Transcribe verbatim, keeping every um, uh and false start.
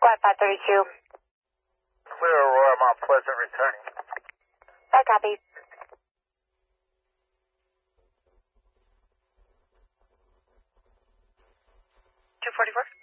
Quiet five thirty-two. Clear, Aurora, Mount Pleasant, returning. I copy. two forty-four.